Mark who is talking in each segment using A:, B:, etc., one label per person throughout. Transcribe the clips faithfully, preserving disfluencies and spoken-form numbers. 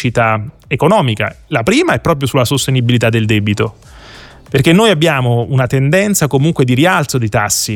A: crescita economica. La prima è proprio sulla sostenibilità del debito, perché noi abbiamo una tendenza comunque di rialzo dei tassi,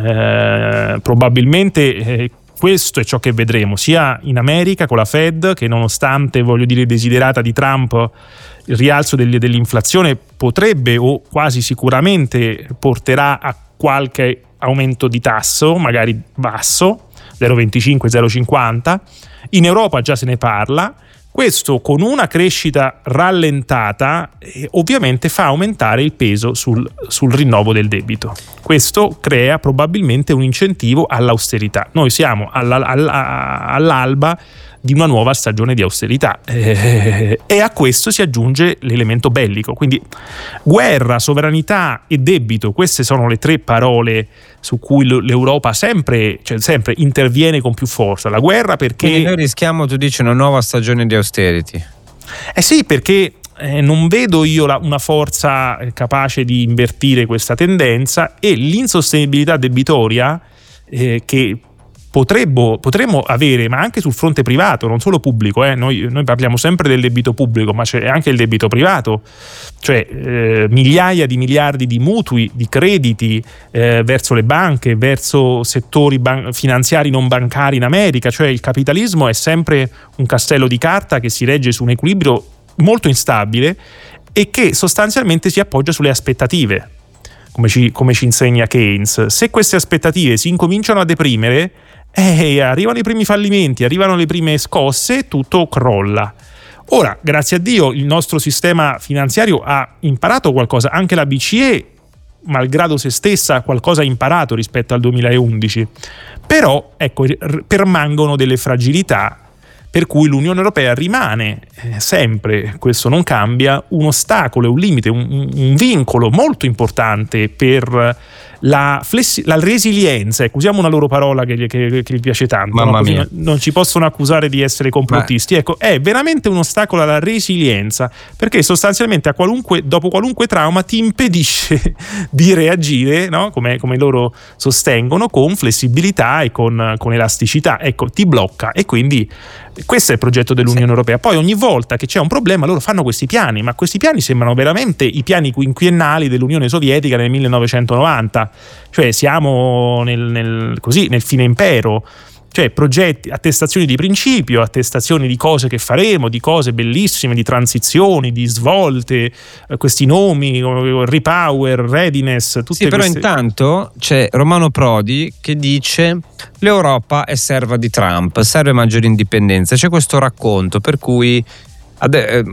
A: eh, probabilmente eh, questo è ciò che vedremo sia in America con la Fed, che nonostante, voglio dire, desiderata di Trump, il rialzo dell'inflazione potrebbe o quasi sicuramente porterà a qualche aumento di tasso, magari basso, zero virgola venticinque zero virgola cinquanta. In Europa già se ne parla. Questo con una crescita rallentata eh, ovviamente fa aumentare il peso sul, sul rinnovo del debito. Questo crea probabilmente un incentivo all'austerità. Noi siamo alla, alla, all'alba di una nuova stagione di austerità eh, e a questo si aggiunge l'elemento bellico. Quindi guerra, sovranità e debito, queste sono le tre parole su cui l'Europa sempre, cioè sempre interviene con più forza. La guerra perché...
B: Quindi noi rischiamo, tu dici, una nuova stagione di austerity.
A: Eh sì, perché eh, non vedo io la, una forza capace di invertire questa tendenza, e l'insostenibilità debitoria eh, che Potremmo, potremmo avere, ma anche sul fronte privato, non solo pubblico, eh. noi, noi parliamo sempre del debito pubblico, ma c'è anche il debito privato, cioè eh, migliaia di miliardi di mutui, di crediti eh, verso le banche, verso settori ban- finanziari non bancari in America. Cioè il capitalismo è sempre un castello di carta che si regge su un equilibrio molto instabile e che sostanzialmente si appoggia sulle aspettative, come ci, come ci insegna Keynes. Se queste aspettative si incominciano a deprimere, Eh, arrivano i primi fallimenti, arrivano le prime scosse, tutto crolla. Ora, grazie a Dio, il nostro sistema finanziario ha imparato qualcosa, anche la B C E, malgrado se stessa, qualcosa ha imparato rispetto al duemilaundici. Però, ecco, permangono delle fragilità, per cui l'Unione Europea rimane eh, sempre, questo non cambia, un ostacolo, un limite, un, un vincolo molto importante per la, flessi- la resilienza. Ecco, usiamo una loro parola che, che, che gli piace tanto,
B: Mamma
A: no? Così
B: mia.
A: non ci possono accusare di essere complottisti. Ecco, è veramente un ostacolo alla resilienza, perché sostanzialmente a qualunque, dopo qualunque trauma ti impedisce di reagire, no? come, come loro sostengono, con flessibilità e con, con elasticità. Ecco, ti blocca, e quindi questo è il progetto dell'Unione sì. Europea. Poi ogni volta che c'è un problema loro fanno questi piani, ma questi piani sembrano veramente i piani quinquennali dell'Unione Sovietica nel millenovecentonovanta, cioè siamo nel, nel, così, nel fine impero, cioè progetti, attestazioni di principio, attestazioni di cose che faremo, di cose bellissime, di transizioni, di svolte, eh, questi nomi, repower, readiness, tutte
B: sì, però
A: queste...
B: intanto c'è Romano Prodi che dice: l'Europa è serva di Trump, serve maggiore indipendenza. C'è questo racconto per cui, eh,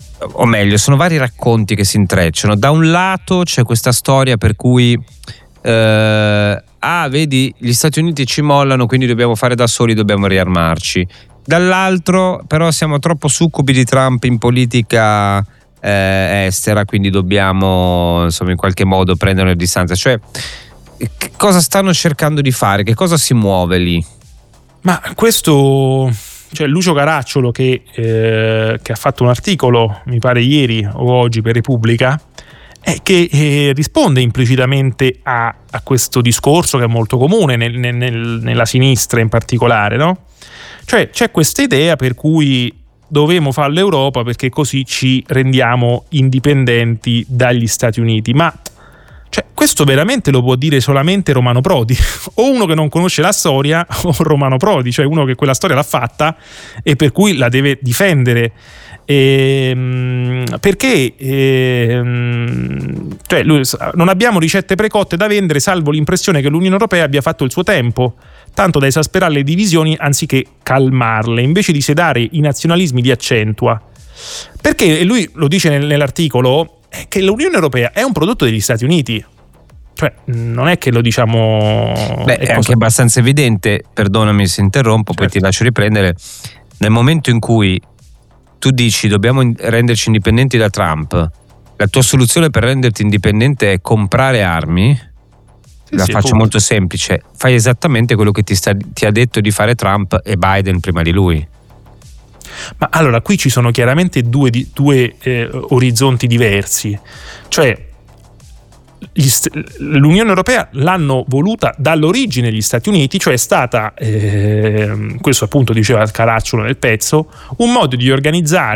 B: o meglio, sono vari racconti che si intrecciano. Da un lato c'è questa storia per cui eh, ah, vedi, gli Stati Uniti ci mollano, quindi dobbiamo fare da soli, dobbiamo riarmarci. Dall'altro però siamo troppo succubi di Trump in politica eh, estera, quindi dobbiamo, insomma, in qualche modo prendere le distanze. Cioè, che cosa stanno cercando di fare? Che cosa si muove lì?
A: Ma questo, cioè Lucio Caracciolo che, eh, che ha fatto un articolo, mi pare ieri o oggi, per Repubblica, eh, che eh, risponde implicitamente a, a questo discorso che è molto comune nel, nel, nella sinistra in particolare, no? Cioè c'è questa idea per cui dovevamo fare l'Europa perché così ci rendiamo indipendenti dagli Stati Uniti, ma cioè, questo veramente lo può dire solamente Romano Prodi, o uno che non conosce la storia, o Romano Prodi, cioè uno che quella storia l'ha fatta e per cui la deve difendere. E, perché e, cioè, lui, non abbiamo ricette precotte da vendere, salvo l'impressione che l'Unione Europea abbia fatto il suo tempo, tanto da esasperare le divisioni anziché calmarle, invece di sedare i nazionalismi li accentua. Perché, e lui lo dice nell'articolo, è che l'Unione Europea è un prodotto degli Stati Uniti, cioè non è che lo diciamo.
B: Beh, è, è anche abbastanza evidente, perdonami se interrompo, certo. Poi ti lascio riprendere. Nel momento in cui tu dici dobbiamo renderci indipendenti da Trump, la tua soluzione per renderti indipendente è comprare armi, sì, la sì, faccio appunto. Molto semplice, fai esattamente quello che ti, sta, ti ha detto di fare Trump e Biden prima di lui.
A: Ma allora qui ci sono chiaramente due, due eh, orizzonti diversi, cioè gli st- l'Unione Europea l'hanno voluta dall'origine gli Stati Uniti, cioè è stata, eh, questo appunto diceva Caracciolo nel pezzo, un modo di organizzare